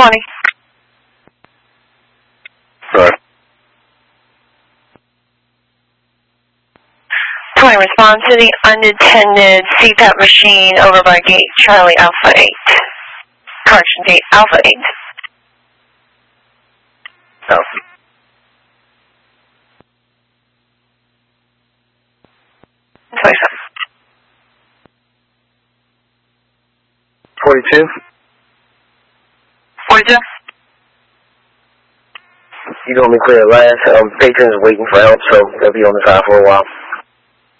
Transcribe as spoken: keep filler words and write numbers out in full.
twenty. Sorry. twenty, respond to the unattended C PAP machine over by gate Charlie Alpha eight. Correction, gate Alpha eight. So. twenty-seven. forty-two. forty-two. You told me clear at last. Um, patrons are waiting for help, so they'll be on the side for a while.